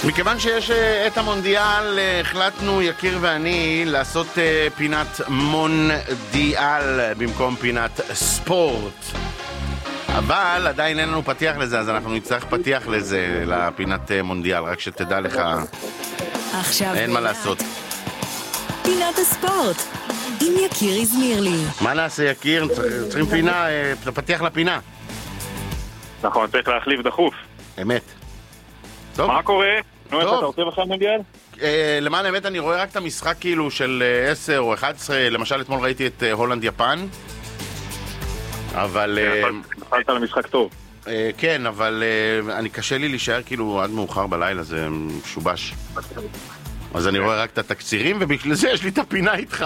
מכיוון שיש את המונדיאל, החלטנו יקיר ואני לעשות פינת מונדיאל במקום פינת ספורט. אבל עדיין אין לנו פתיח לזה, אז אנחנו נצטרך פתיח לזה, לפינת מונדיאל, רק שתדע לך, אין מה לעשות. פינת הספורט עם יקיר הזמירלי. מה נעשה יקיר? צריכים פינה, פתיח לפינה. נכון, צריך להחליף דחוף. אמת. טוב. מה קורה? נו, אתה רוצה בכלל מונדיאל? למען האמת אני רואה רק את המשחק כאילו של 10 או 11, למשל אתמול ראיתי את הולנד יפן. אבל... נפלת על המשחק טוב. כן, אבל אני קשה לי להישאר כאילו עד מאוחר בלילה, זה משובש. אז אני רואה רק את התקצירים, ובגלל זה יש לי את הפינה איתך.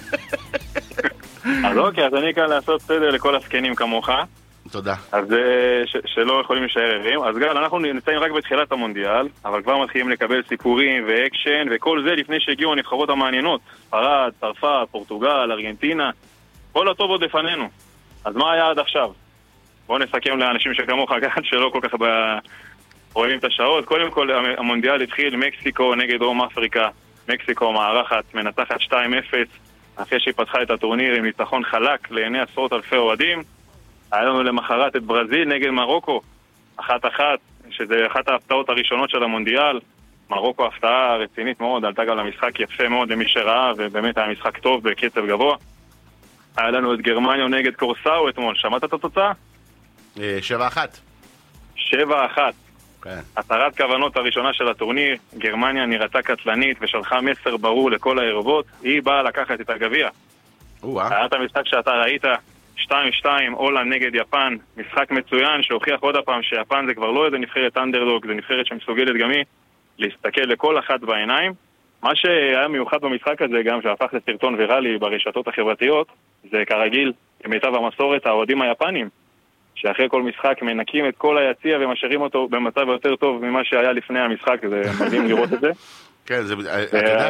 אז אוקיי, אז אני כאן לעשות סדר לכל הסקנים כמוך. תודה. אז שלא יכולים להישאר ערים. אז גל, אנחנו נמצאים רק בתחילת המונדיאל, אבל כבר מתחילים לקבל סיפורים ואקשן, וכל זה לפני שהגיעו הנבחרות המעניינות. ספרד, צרפת, פורטוגל, ארגנטינה. כל הטוב עוד לפנינו. אז מה היה עד עכשיו? בואו נסכם לאנשים שכמוך כאן שלא כל כך רואים את השעות. קודם כל המונדיאל התחיל מקסיקו נגד דרום אפריקה. מקסיקו מארחת, מנצחת 2-0 אחרי שהיא פתחה את הטורניר עם ניצחון חלק לעיני עשרות אלפי אוהדים. היה לנו למחרת את ברזיל נגד מרוקו 1-1, שזה אחת ההפתעות הראשונות של המונדיאל. מרוקו הפתעה רצינית מאוד, עלתה גם למשחק יפה מאוד למי שראה, ובאמת היה משחק טוב בקצב גבוה. היה לנו את גרמניה נגד קורסאו אתמול, שמעת את התוצאה? 7-1. 7-1. כן. הצהרת כוונות הראשונה של הטורניר, גרמניה נראתה קטלנית ושלחה מסר ברור לכל הערבות, היא באה לקחת את הגביע. היה את המשחק שאתה ראית, 2-2, הולנד נגד יפן, משחק מצוין שהוכיח עוד הפעם שיפן זה כבר לא איזה נבחרת אנדרדוג, זה נבחרת שמסוגלת גם היא להסתכל לכל אחת בעיניים. מה שהיה מיוחד במשחק הזה גם שהפך לסרטון ויראלי ברשתות החברתיות, זה כרגיל, במיטב המסורת, האוהדים היפנים, שאחרי כל משחק מנקים את כל היציע ומשאירים אותו במצב יותר טוב ממה שהיה לפני המשחק, זה מדהים לראות את זה. כן, אתה יודע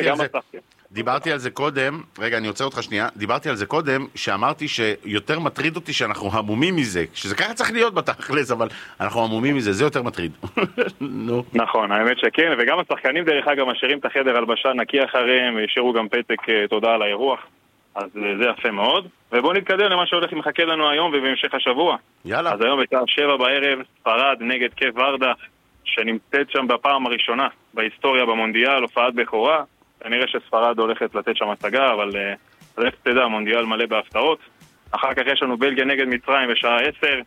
דיברתי על זה קודם, רגע אני עוצר אותך שנייה, דיברתי על זה קודם, שאמרתי שיותר מטריד אותי שאנחנו המומים מזה, שזה ככה צריך להיות בתכלס, אבל אנחנו המומים מזה, זה יותר מטריד. נכון, האמת שכן, וגם השחקנים דרך אגב משאירים את החדר הלבשה נקי אחריהם, וישאירו גם פתק תודה על האירוח, אז זה יפה מאוד. ובואו נתקדם למה שהולך ומחכה לנו היום ובהמשך השבוע. יאללה. אז היום בשעה 7 בערב, ספרד נגד קייפ ורדה, שנמצאת שם בפעם הראשונה בהיסטוריה במונדיאל, הופעת בכורה. כנראה שספרד הולכת לתת שם הצגה, אבל איך תדע, המונדיאל מלא בהפתעות. אחר כך יש לנו בלגיה נגד מצרים בשעה 10,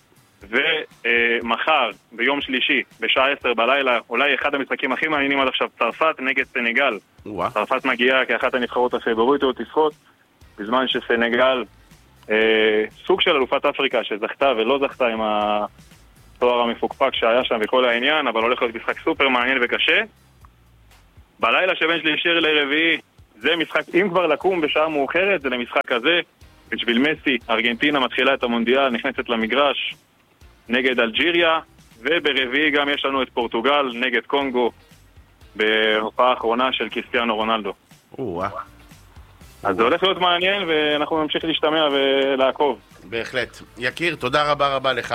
ומחר, ביום שלישי, בשעה 10 בלילה, אולי אחד המשחקים הכי מעניינים עד עכשיו, צרפת נגד סנגל. צרפת מגיעה כאחת הנבחרות הפייבוריטיות לזכות, בזמן שסנגל, סוג של אלופת אפריקה שזכתה ולא זכתה עם התואר המפוקפק שהיה שם וכל העניין, אבל הולך להיות משחק סופר מעניין וקשה. בלילה שבין שלישי לרביעי, זה משחק, אם כבר לקום בשעה מאוחרת, זה למשחק הזה, בשביל מסי, ארגנטינה מתחילה את המונדיאל, נכנסת למגרש נגד אלג'יריה, וברביעי גם יש לנו את פורטוגל נגד קונגו, בהופעה האחרונה של קריסטיאנו רונלדו. אז זה הולך להיות מעניין, ואנחנו נמשיך להשתמע ולעקוב. בהחלט. יקיר, תודה רבה רבה לך.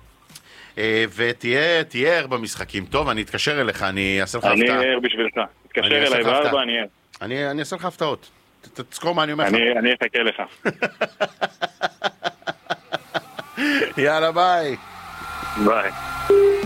ותהיה ער במשחקים. טוב, אני אתקשר אליך, אני אעשה לך הפתעה. אני ער בשבילך. תתקשר אליי בארבע, אני ער. אני אעשה לך הפתעות. תזכור מה אני אומר לך. אני אחכה לך. יאללה, ביי. ביי.